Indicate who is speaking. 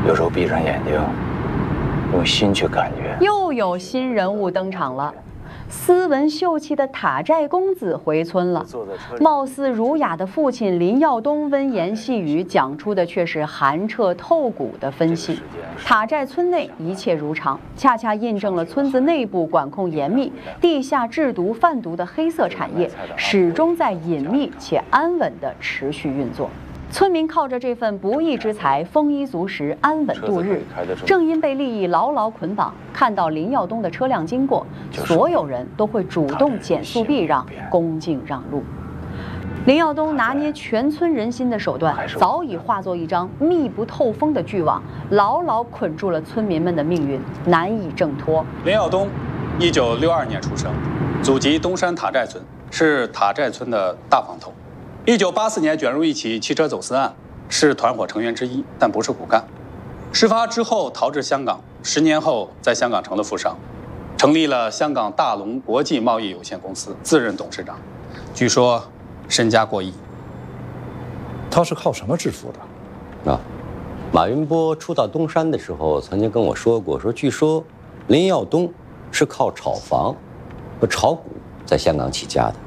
Speaker 1: 有时候闭上眼睛，用心去感觉。
Speaker 2: 又有新人物登场了。斯文秀气的塔寨公子回村了，貌似儒雅的父亲林耀东温言细语，讲出的却是寒彻透骨的分析。塔寨村内一切如常，恰恰印证了村子内部管控严密、地下制毒贩毒的黑色产业始终在隐秘且安稳地持续运作。村民靠着这份不义之财，丰衣足食，安稳度日。正因被利益牢牢捆绑，看到林耀东的车辆经过，所有人都会主动减速避让，恭敬让路。林耀东拿捏全村人心的手段，早已化作一张密不透风的巨网，牢牢捆住了村民们的命运，难以挣脱。
Speaker 3: 林耀东，1962年出生，祖籍东山塔寨村，是塔寨村的大房头。1984年卷入一起汽车走私案，是团伙成员之一，但不是骨干。事发之后逃至香港，10年后在香港成了富商，成立了香港大龙国际贸易有限公司，自任董事长，据说身家过亿。
Speaker 4: 他是靠什么致富的？
Speaker 5: 马云波初到东山的时候，曾经跟我说过，据说林耀东是靠炒房和炒股在香港起家的。